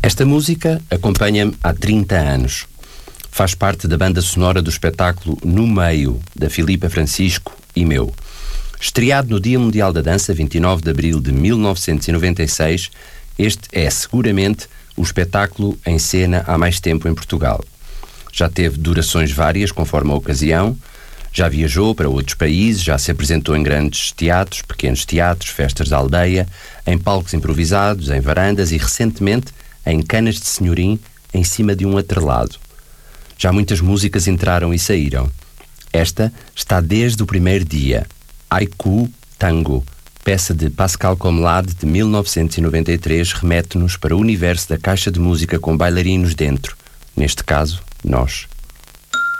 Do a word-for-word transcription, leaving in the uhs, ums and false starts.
Esta música acompanha-me há trinta anos. Faz parte da banda sonora do espetáculo No Meio, da Filipa Francisco e meu. Estreado no Dia Mundial da Dança, vinte e nove de abril de mil novecentos e noventa e seis, este é seguramente o espetáculo em cena há mais tempo em Portugal. Já teve durações várias conforme a ocasião, já viajou para outros países, já se apresentou em grandes teatros, pequenos teatros, festas da aldeia, em palcos improvisados, em varandas e, recentemente, em canas de senhorim, em cima de um atrelado. Já muitas músicas entraram e saíram. Esta está desde o primeiro dia. Haiku Tango, peça de Pascal Comlade de mil novecentos e noventa e três, remete-nos para o universo da caixa de música com bailarinos dentro. Neste caso, nós.